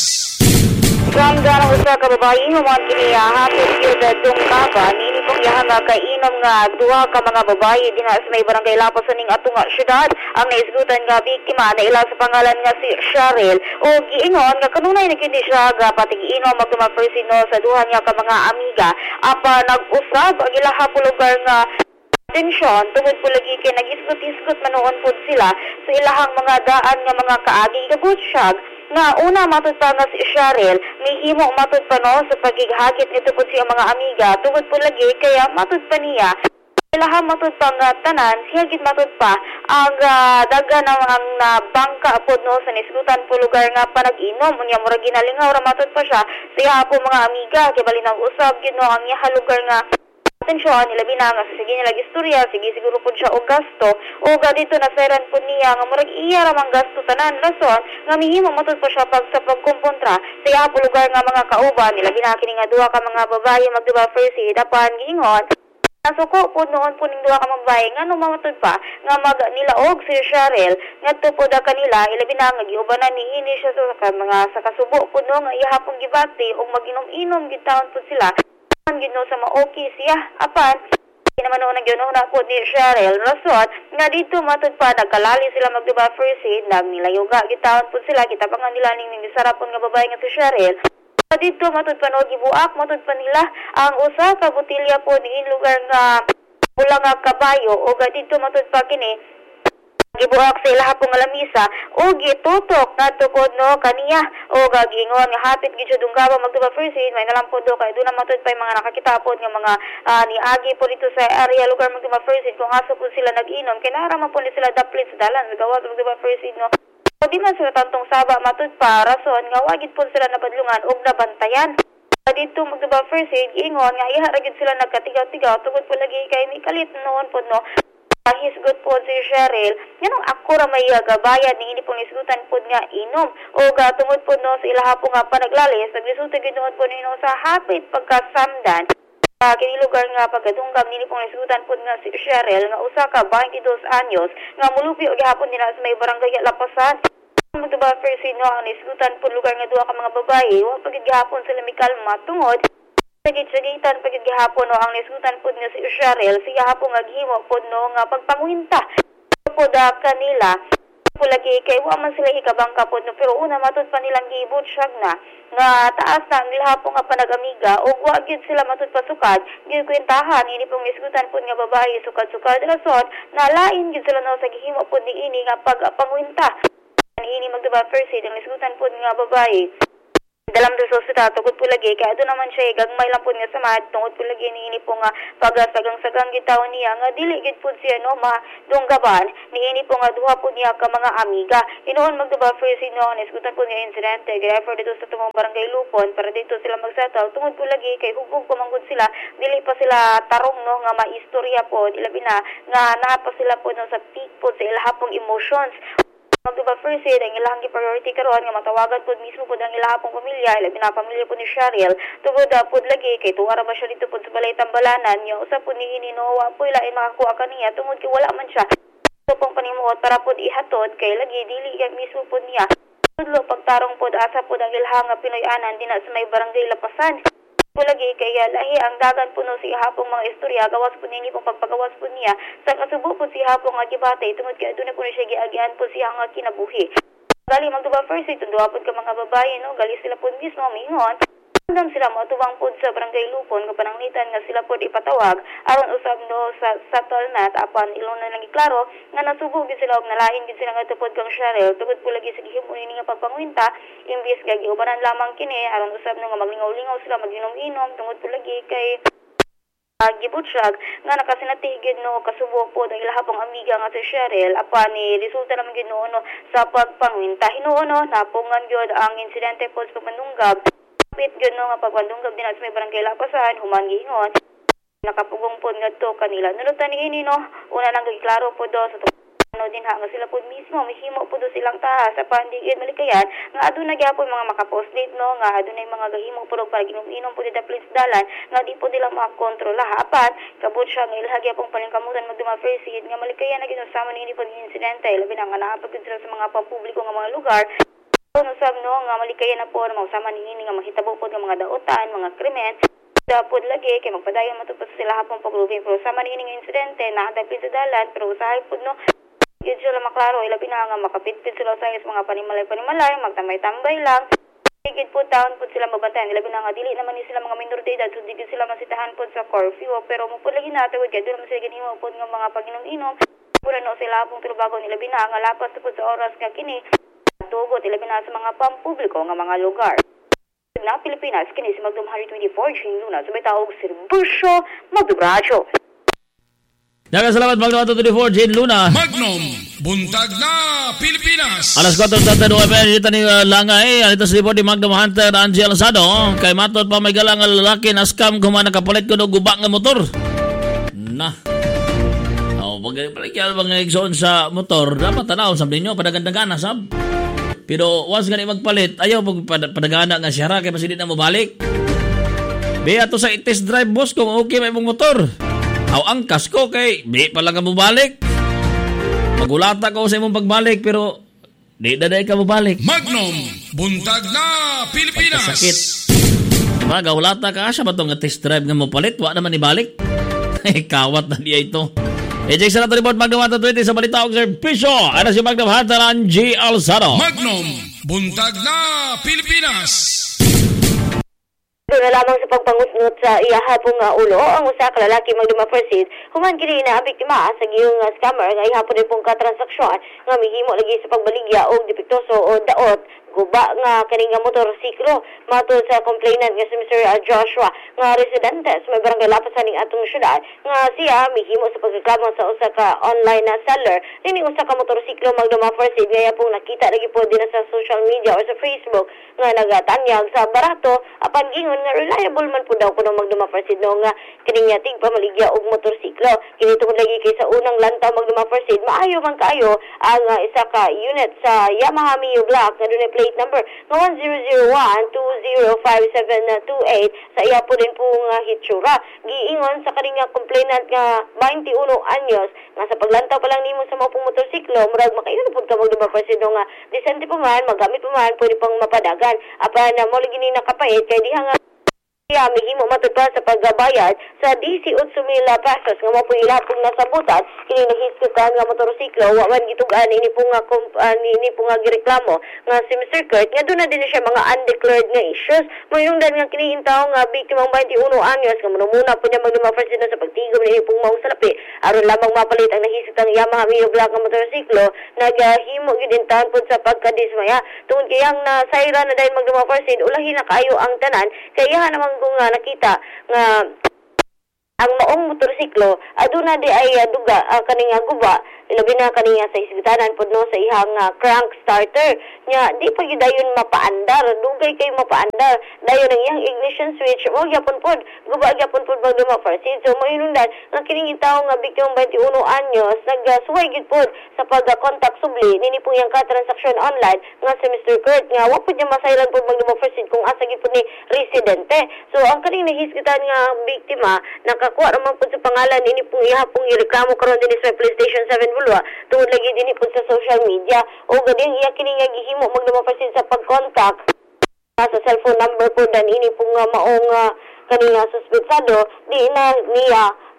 Ganda ng usa ka babae human kini hapon gyud dungkaban ini pong yaha nga kainom nga duha ka mga babae dinha sa may barangay Lapas ning atong syudad ang naisgutan nga biktima na ila sa pangalan nga si Cheryl o giingon nga kanunay nagkindi siya ga patigiinom magdumapersino sa duha niya ka mga amiga apa nag-usab ang ilaha po lugar nga tensyon tungod po lagi kay nag-isgot-isgot manoon po sila sa ilahang mga daan nga mga kaagi kabutyag nga una matud pa nga si Cheryl mihimo matud pa no sa pagighagit nito po siya mga amiga tungod po lagi kaya matud pa niya ilahang matud pa nga tanan siya gid matud pa ang daga na ang bangka po no sa nisgutan po lugar nga panag-inom unya mura ginalingaw ra matud pa siya siya po mga amiga kay bali nang usab gid no ang iya lugar nga atensyon ilabi na nga sige nila istorya sige siguro po siya og gasto o dito na seran po niya nga murag iya ra mang gasto tanan rason nga mihimo matud po siya pag sa pagkumpontra sa iya po lugar nga mga kauban ilabi na kini nga duha ka mga babae magduba first aid apan giingon nasuko po noon po ning duha ka mga babae nga mamatod pa nga mag nilaog si Cheryl ngadto po da kanila ilabi na nga giubanan ni ini siya sa mga sa kasubo po no nga iya pong gibati og maginom-inom gid taon po sila gino sa maoki siya apan naman noon nagyuno na po ni Cheryl rason nga dito matud pa nagkalali sila magduba first aid nagnilayoga gitawon po sila kitabangan nila ning sarapon nga babae nga si Cheryl dito matud pa no gibuak matud pa nila ang usa ka botelya po ni lugar nga pula nga kabayo o dito matud pa kini gibuak sa ilaha pong lamisa o gitutok na tukod no kaniya o gingon nga hapit gid siya dunggawa magduba first aid may nalampod do kay doon na matud pa yung mga nakakitapod nga mga niagi po dito sa area lugar magduba first aid kung aso po sila nag-inom kay naaraman po ni sila daplit sa dalan gawa magduba first aid no o di man sila tantong saba matud pa rason nga wagid po sila nabadlungan og nabantayan dito magduba first aid giingon nga iha ra gid sila nagkatigaw-tigaw tungod po lagi kay ni kalit noon po no hisgot po si Cheryl nganong ako ra may gabayad ning ini pong isgutan po nga inom o tungod po no sa ilaha po nga panaglalis naglisuti ginoon po nino sa hapit pagkasamdan kini lugar nga pagkadunggan nini pong isgutan po nga si Cheryl nga usa ka 22 anyos nga mulupi og gihapon nila sa may barangay Lapasan magduba first no ang isgutan po lugar nga duha ka mga babae wa pagid gihapon sila mikalma tungod sagit-sagitan pagid gihapon no ang nisgutan pod nga si Cheryl siya hapon nga gihimo pod no nga pagpanguhinta pod kanila pulagi kay wa man sila ikabangka pod no pero una matud pa nilang giibot siyag na nga taas na ang gihapon nga panagamiga ug wa gyud sila matud pasukad gyud kwentahan ini pong nisgutan pod nga babae sukad-sukad rason nalain gyud sila no sa gihimo pod ni ini nga pagpanguhinta ini magduba first aid ang nisgutan pod nga babae dalam sa ospital tungod po lagi kaya doon naman siya gagmay lang po nga samad tungod po lagi niini po nga pagasagang-sagang gitaw niya nga dili gid po siya no madunggaban niini po nga duha po niya ka mga amiga inoon magduba first no nisgutan po niya insidente gaya for dito sa tumong barangay Lupon para dito sila magsettle tungod po lagi kay hugog pamanggod sila dili pa sila tarong no nga maistorya po ilabi na nga napa sila po no sa peak po sa ilahapong emotions magduba first aid ang ilahang priority karon nga matawagan pod mismo pod ang ilahang pamilya ilabi na pamilya po ni Cheryl tungod pod lagi kay tuwa ra ba siya dito pod sa balay tambalanan nya usa pod ni hininowa po ilain makakuha kaniya tungod kay wala man siya so pong panimuot para pod ihatod kay lagi dili kay mismo pod niya tudlo pagtarong pod asa pod ang ilahang Pinoy-anan dinha sa may barangay Lapasan lagi kaya lahi ang dagan po no si hapong mga istorya gawas po nini pong pagpagawas po niya sa kasubo po si hapong nga gibate tungod kay aduna po na siya giagian po siya nga kinabuhi gali magduba first ito duha po ka mga babae no gali sila po mismo mingon hanggang sila matubang po sa barangay Lupon nga pananglitan nga sila po ipatawag aron usab no sa settlement apan ilon na lang iklaro nga nasubog gid sila og nalain gid sila nga tupod kang Cheryl tungod po lagi sa gihimo ni nga pagpanguhinta imbis kay giubanan lamang kini aron usab no nga maglingaw-lingaw sila maginom-inom tungod po lagi kay gibutyag nga nakasinatigid no kasubo po ng ilaha pang amiga nga si Cheryl apan ni resulta naman gyud no sa pagpangwinta hinuon no napungan gyud ang insidente po sa pagmanunggab pit gyud no nga pagmanunggab din sa may barangay Lapasan human giingon nakapugong po ngadto kanila nunutan niini no una nang giklaro po do sa din ha nga sila po mismo mahimo po do silang taas sa pandigid malikayan nga aduna gyapon mga makapost date no nga adunay mga gahimo po para ginom-inom po dita please dalan nga di po nila makakontrol apat kabut siya nga ilhagya pong palingkamutan magduma first aid nga malikayan na ginusama niini po ng insidente labi na nga naapagid sila sa mga pampubliko nga mga lugar no sab no nga malikayan na po na mausama niini nga mahitabo po ng mga daotan mga krimen dapod lagi kay magpadayon matupad sa sila hapong paglubing pero sama niini nga insidente naadapin sa dalan pero usahay po no yun sila maklaro, ilabi na nga makapitpit sila sa mga panimalay, magtambay-tambay lang. Higit po taon po sila mabantayan, ilabi na nga dili naman ni sila mga minor de edad, so di sila masitahan po sa curfew. Pero mo po lagi natawid, kaya doon naman sila ganimo po ng mga pag-inom-inom. Pura no sila pong trubago, ilabi na nga lapas po sa oras nga kini. Tugot, ilabi na sa mga pampubliko nga mga lugar. Na Pilipinas, kini si Magdum 124, Jane Luna, sumay tawag Serbusyo, Magdum Radyo. Salamat Magdum 124, Jane Luna. Magnum, buntag na Pilipinas. Alas 4:32 PM dito ni Langay. Ito sa report ni Magnum Hunter Angie Alzado. Kay matot pa may galang lalaki na scam kumana kapalit ko no guba nga motor. Na. Pag palikyan bang nagsoon sa motor, dapat tanaw sab ninyo padagandagana sab. Pero once gani magpalit, ayaw pag padagana nga siya ra kay masili na mo balik. Biya to sa test drive boss kung okay may mong motor. Aw ang kasko kay di pala ka mabalik. Magulata ko sa imong pagbalik pero di daday ka mabalik. Magnum, buntag na Pilipinas. Sakit. Magulata ka siya ba tong test drive nga mo palit wa naman ibalik. Kawat na niya ito. Ejek sa report Magnum 120 sa balita og servisyo. Ano si Magnum Hunter Angie Alzado. Magnum, buntag na Pilipinas. Doon na lamang sa pagpangut-ngut sa ihapong ulo, ang usa ka lalaki magdumapersid, human kini na biktima sa giyong scammer nga ihapon din pong katransaksyon nga mihimo lagi sa pagbaligya o depektoso o daot guba nga kaning motorsiklo matod sa complainant nga si Mr. Joshua nga residente sa may barangay Lapasan ning atong syudad nga siya mihimo sa pagreklamo sa usa ka online na seller ning usa ka motorsiklo magdumapersid nga pong nakita lagi po din sa social media or sa Facebook nga nagatanyag sa barato apan gingon nga reliable man po daw kuno magdumapersid no nga kining tig pamaligya og motorsiklo kini tungod lagi kay sa unang lantaw magdumapersid maayo man kaayo ang isa ka unit sa Yamaha Mio Black nga dunay plate number nga 1001205728 sa iya po din po nga hitsura giingon sa kaning complainant nga 21 anyos nga sa paglantaw pa lang nimo sa mga pong motorsiklo murag makaingon pud ka magdumapersid no nga disente pa man magamit pa man pwede pang mapadagan apan mo lagi ni nakapait kay diha nga siya mihimo matupad sa paggabayad sa 18,000 pesos nga mo po ilapong nasabutan kini nahiskutan nga motorsiklo wa man gitugan ini po nga gireklamo nga si Mr. Kurt nga doon na din siya mga undeclared nga issues mayungdan nga kini intaw nga biktimang 21 anyos nga muna po niya magdumapersid sa pagtigom ni pong maong salapi aron lamang mapalit ang nahiskutan Yamaha Mio Black nga motorsiklo naghimo gid intaw pud sa pagkadismaya tungod kayang na sayra na dahil magdumapersid ulahi na kayo ang tanan kaya naman kung nakita nga ang maong motorsiklo aduna di ay duga kaninga guba ilabi na kaniya sa isgitanan pud no sa ihang crank starter nya di pa gyud dayon mapaandar dugay kay mapaandar dayon ang iyang ignition switch mo gyapon pud guba gyapon pud magdumapersid so moinundan nga kining tawo nga biktimang 21 anyos nagsuway gyud pud sa pag-contact subli nini po yang ka-transaction online nga si Mr. Kurt nga wa pud niya masaylan pud magdumapersid kung asa gyud pud ni residente so ang kaning nahisgitan nga biktima nakakuha ra man pud sa pangalan nini pong ihapong ireklamo karon dinhi sa police station 7 tungod lagi din po sa social media o gading iya kini nga gihimo magdumapersid sa pag-contact sa cellphone number po dan ini po nga maong kaninga suspetsado di na niya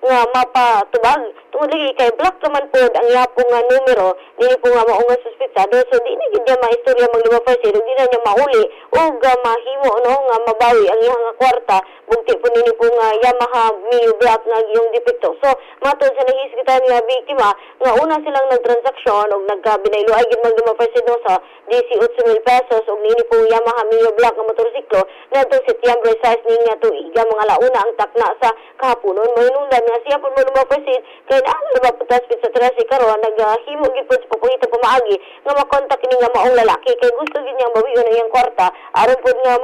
nga mapatubag. Tungod lagi kay black naman po ang yapong nga numero dili po nga mao nga suspetsado, so di na gid niya maistorya magduba first aid, di na niya mauli ug mahimo no nga mabawi ang iyang nga kwarta bugti po nini po nga Yamaha Mio Black nga yung depekto. So matod sa nahisgitan nga biktima nga una silang nagtransaksyon ug nagkabinaylo ay gid magduba first aid no, sa 18,000 pesos ug nini po Yamaha Mio Black nga motorsiklo ngadtong Setyembre 6 ning tuig mga launa ang takna sa kahaponon. Mahinungdan nga siya po magduba first aid kay naala ba po taspit sa trasi karon naghimo gid po sa pagpangita pamaagi nga makontak kini nga maong lalaki kay gusto gid niyang bawion ang iyang kwarta aron pud nga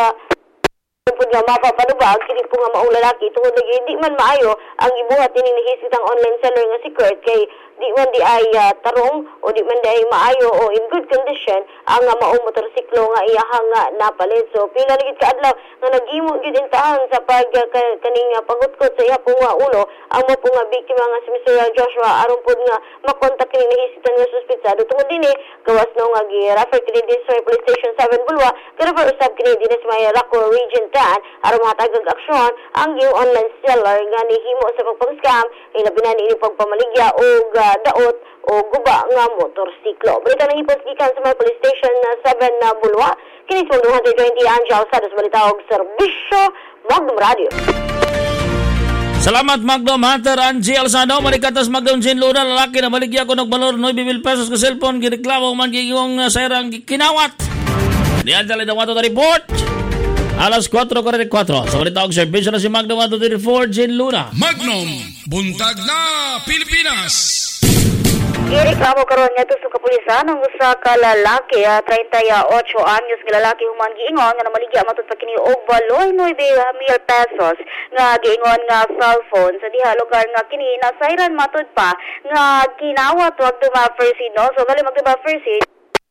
mapapanubag kini po nga maong lalaki tungod lagi hindi man maayo ang ibuhat ini nahisitang online seller nga si Kurt kay di man di ay tarong o di man di ay maayo o in good condition ang maong motorsiklo nga iyahang napalit. So pila lagi kaadlaw nga naghimo gid intahan sa kaning pagutkot sa iya po nga ulo ang mo po nga biktima nga si Mr. Joshua aron pud nga makontak kini nahisitan nga suspetsado tungod dinhi gawas no nga gi-refer kini District Police Station 7 Bulwa gi-refer usab kini dinhi sa may Raco Region 10 aron matagag aksyon ang yung online seller nga nihimo sa pagpang-scam ay labi na ini pagpamaligya o daot o guba nga motorsiklo. Balita ng iposgikan sa may police station na 7 na Bulwa. Kinis mo 220 Angel sa balita og serbisyo Magnum Radio. Salamat Magnum Hunter Angie Alsano, marikatas Magnum Jean Luna, lalaki na maligya ko nagbalor 9,000 pesos ka cellphone, gireklamo man gigong sayrang kinawat. Diyan dali na wato na report. Alas 4:44. Sa balita og serbisyo na si Magnum 124 Jean Luna. Magnum, buntag na Pilipinas. Ireklamo karon nga to sa kapulisan ang usa ka lalaki 38 anyos nga lalaki human giingon nga namaligya matud pa kini og 9,000 pesos nga giingon nga cellphone sa diha lugar nga kini nasayran matud pa nga kinawat wag tuma first aid no. So bali magduba first aid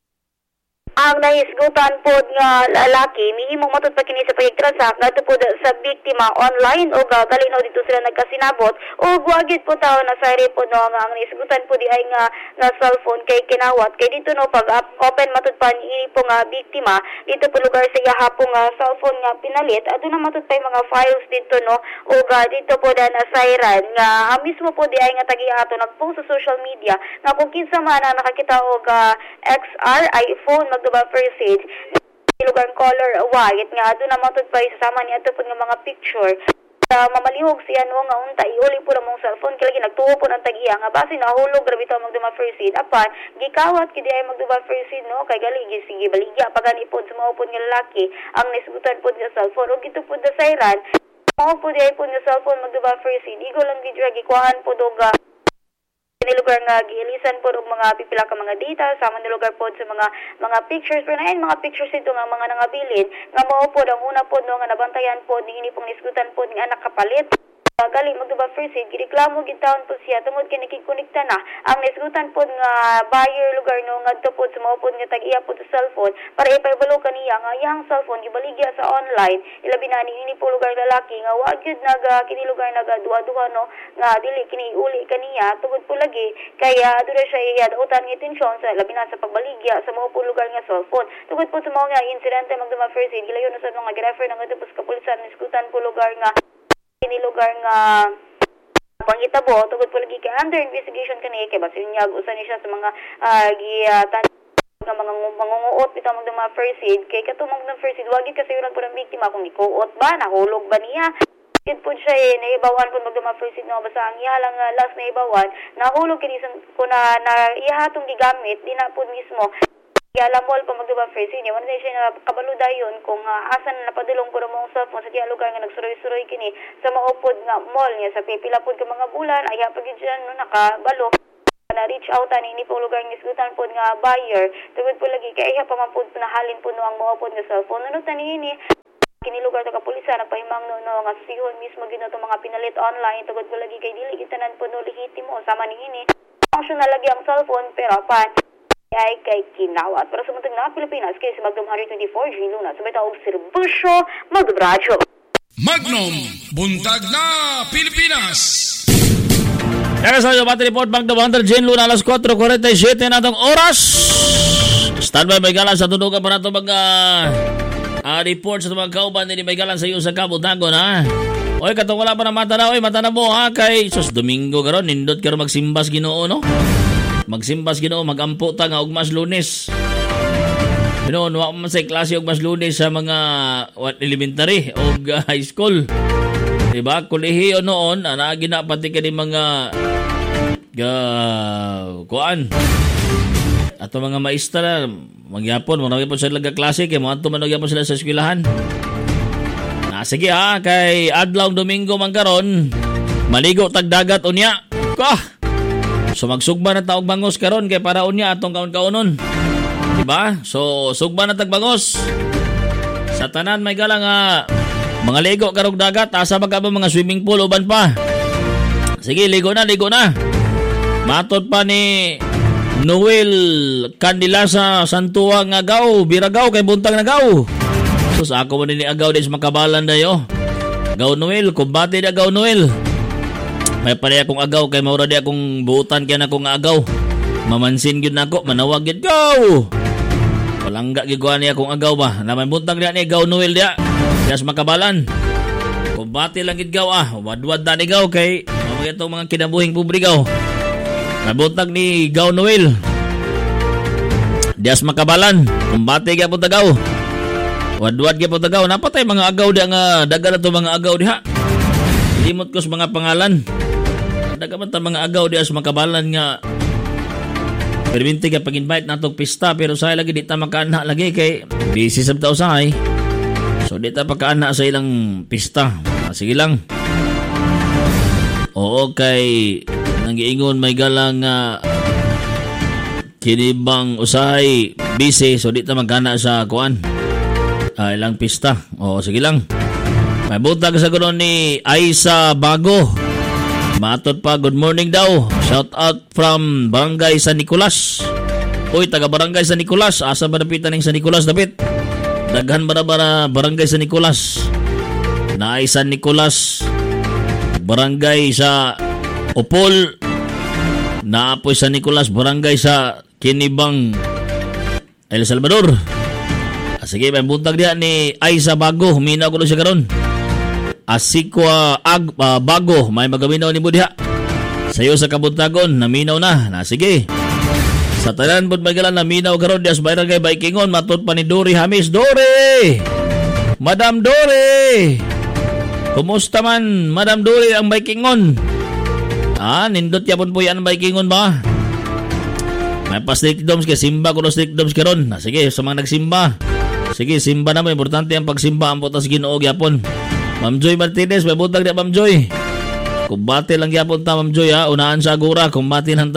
ang nahisgutan pod nga lalaki mihimong matud pa kini sa pagtransak ngadto pod sa biktima online o galinaw dito sila nagkasinabot o wagid po tawo na sayri pod no nga ang nahisgutan pod di ay nga cellphone kay kinawat kay dito no pag open matud pa ni po nga biktima dito po lugar sa iya po nga cellphone nga pinalit aduna matud pa mga files dito no o dito po na nasayran nga mismo po di ay nga tagiato nagpost sa social media nga kung kinsa man ang nakakita og XR iPhone magduba first aid lugar color white nga aduna matud pa isasama ni ato pud nga mga picture mamalihog siya no nga unta iuli po mong cellphone kay lagi nagtuo po ng tag-iya nga base nahulog grabe ta magduba first aid apan gikawat kidi ay magduba first aid no kay gali sige baligya pagani pod sa maupod nga lalaki ang nisgutan pod nga cellphone ug ito pod sa sayran mao pod ay pod nga cellphone magduba first aid igo lang gid gikuhaan pod og lugar nga giilisan po og mga pipila ka mga data sama ni lugar pod sa mga pictures pero na mga pictures ito nga mga nangabilin nga mao pod ang una pod no nga nabantayan pod ni pong nisgutan pod ni anak kapalit gali magduba first aid gireklamo gid taon pod siya tungod kay nakikonekta na ang nisgutan pod nga buyer lugar no ngadto pod sa mao pod nga tag-iya pod sa cellphone para ipahibalo kaniya nga iyang cellphone gibaligya sa online ilabi na ni po lugar lalaki nga wa gyud kini lugar nagaduha-duha no nga dili kini uli kaniya tungod po lagi kaya aduna siya iyadautan nga intensyon sa labi na sa pagbaligya sa mao pod lugar nga cellphone tungod po sa mao nga insidente magduba first aid gilayon na sa mga gi-refer na ngadto sa kapulisan nisgutan po lugar nga ini lugar nga pangitabo tungod po lagi kay under investigation kani kay basin niya usa ni siya sa mga giatan nga mga mangunguot bitaw magduma first aid kay katumong ng first aid wagi kasi yung nagpurang biktima kung ikuot ba nahulog ba niya kit po siya naibawan po magduma first aid no basta ang iya lang last naibawan nahulog kini ko na ihatong gigamit di na po mismo alamol pa magduba first aid wala na siya kabalo dayon kung asan napadulong po mong cellphone sa diya lugar nga nagsuroy-suroy kini sa maupod nga mall niya sa pipila pod ka mga bulan ay pag diyan no nakabalo na reach out ani ni pong lugar nga isgutan pod nga buyer tugod po lagi kay pa man pod nahalin po no ang maupod nga cellphone nuno tani ni kini lugar ta kapulisan nagpahimang no nga sihon mismo gid nato mga pinalit online tugod po lagi kay dili gitanan po no lehitimo sama ni ini functional lagi ang cellphone pero pan ay kay kinawat. Para sa muntag na Pilipinas, kaya si Magnum 124, G. Luna, sabay taong serbisyo, magbradsyo. Magnum, buntag na Pilipinas. Kaya sa iyo, battery report, Magnum 100, G. Luna, alas 4:47 na itong oras. Standby, may galan sa tunugan pa na ito report sa mga kauban, hindi may galan sa iyo sa Cabo Dagon, ha? Oy, katong wala pa na mata na, mata na mo ha, kay sus Domingo karon nindot karon magsimbas Ginoo no. Magsimbas Ginoo, magampo ta nga og mas Lunes. Ginoo, wa man sa klase og mas Lunes sa mga elementary o high school. Diba? Kolehiyo noon, gina pati ka ni mga kuan. Ato mga maestra, magyapon, marami po sila klase, kaya mga tumanog sila sa eskwelahan. Sige ha, kay adlaw Domingo man karon, maligo tagdagat unya. So magsugba na taog bangos karon kay para unya atong kaon-kaonon. Diba? So sugba na tagbangos. Sa tanan may gala nga mga ligo karong dagat, asa ba mga swimming pool uban pa. Sige, ligo na. Matod pa ni Noel Candila sa Santua nga agaw, biragaw kay buntag nagaw. Sus ako man ni agaw di sa makabalan dayo. Agaw Noel, kumbate di agaw Noel. May pare akong agaw kay maura di akong buutan kaya na akong agaw. Mamansin gyud nako, manawag gyud go. Walangga gyud ni akong agaw ba. Naman buntag ni agaw Noel dia. Diya sa makabalan. Kumbate lang gyud gaw wadwad na ni gaw kay mamaya itong mga kinabuhing publikaw. Nabuntag ni Gaw Noel. Diya sa makabalan. Kumbate gyud po tagaw. Wadwad gyud po tagaw. Napatay mga agaw di nga dagan ato mga agaw diha. Limot ko sa mga pangalan. Dagan man ta mga agaw diya sa makabalan nga perminti ka pag-invite natong pista pero say lagi di ta makaana lagi kay busy sab ta usahay. So di ta pagkaana sa ilang pista. Sige lang. Oo kay nanggiingon may galang kinibang usahay busy so di ta magkana sa kuan. Ilang pista. Oo sige lang. May butag sa ganoon ni Aisa Bago. Matot pa, good morning daw. Shout out from Barangay San Nicolas. Uy, taga Barangay San Nicolas. Asa ba napitan ng San Nicolas, David? Daghan ba na Barangay San Nicolas? Naay San Nicolas. Barangay sa Opol. Naapoy San Nicolas. Barangay sa Kinibang El Salvador. Sige, may buntag diya ni Aisa Bago. Huminaw ko siya karon. Asikwa Bago, may magaminaw ni Budya. Sayo sa kabuntagon, naminaw na. Sige. Sa tanan pod magalan naminaw karon dias bayran kay Bikingon, matud pa ni Dory Hamis. Dory! Madam Dory! Kumusta man, Madam Dory ang Bikingon? Nindot yapon po yan ang Bikingon ba? May pa-stick doms kay simba ko no stick doms karon. Sige, sa mga nagsimba. Sige, simba na mo. Importante ang pagsimba ang putas Ginoo gyapon. Ma'am Joy Martinez, may buntag niya Ma'am Joy. Kumbate lang yapon ta Ma'am Joy unaan sa agura, kumbate lang ta.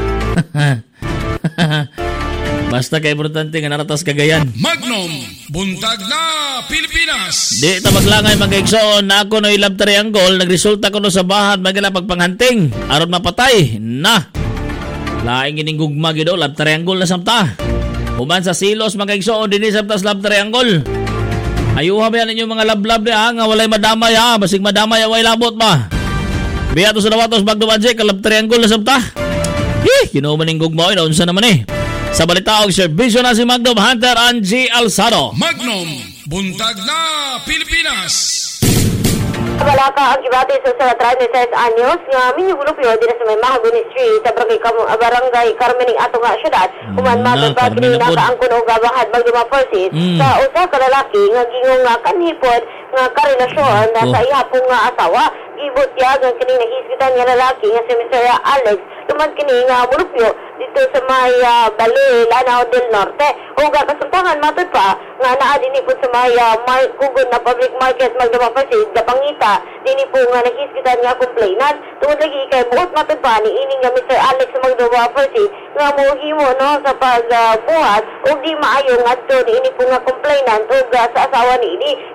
Basta kay importante nga naratas Cagayan. Magnum, buntag na Pilipinas. Di ta maglangay mag-igsoon na ako no love triangle, nagresulta ko no sa bahat magala pagpanghanting. Aron mapatay, na. Laing ining gugma gido, love triangle na samta. Human sa silos mag-igsoon din sa love triangle. Ayuha ba yan inyong mga lab-lab nga walay madamay basig madamay away labot ba. Biya to sa dawatos bagdumansi kalab triangle na sabta. Kinumaning gugmaw naunsa naman Sa balita og serbisyo na si Magnum Hunter Angie Alzado. Magnum, buntag na Pilipinas. Wala ka ang gibati sa 36 anyos nga minyugulupyo din sa may Mahaguni Street sa Barangay Carmening ato nga syudad. Human matod pa kini nakaangkon og gabahad magduma forces sa usa ka lalaki nga gingong kanhipod nga karelasyon sa ihapong nga asawa. Ibot ya nga kini nahisgitan nga lalaki nga si Mr. Alex tuman kini nga mulupyo dito sa may Balil, Lanao del Norte. O kasuntangan matod pa nga naa dinhi po sa may Kugon na public market magduma forces Gapangita dinhi po nga nahisgitan nga complainant tungod lagi kay buot matod pa ni ining nga Mr. Alex magduma forces nga mohimo no sa pagbuhat og di maayo ngadto ni ini po nga complainant og sa asawa ni ini